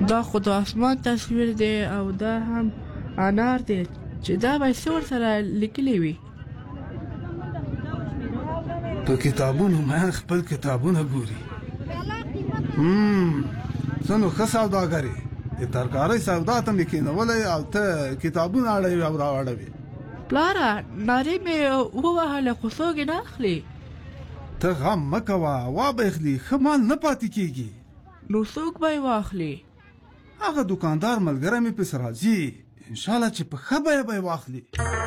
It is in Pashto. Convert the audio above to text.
دا خو د اسمان تصویر دی او دا هم انار دی چې دا به څه ورسره لیکلي وي. په کتابونو میان خپل کتابونه ګوري. څه نو ښه سوداګر یې، د ترکارۍ سودا ته مې کېنولی او ته کتابونه اړوي او راوړوي. پلاره نارې مې ووهله خو څوک یې نه اخلي. ته غم مه کوه، وابخلي ښه مال نه پاتې کېږي. نو څوک به یې واخلي؟ هغه دوکاندار ملګری مې پسې راځي، انشاءالله چې په ښه بیه به یې واخلي.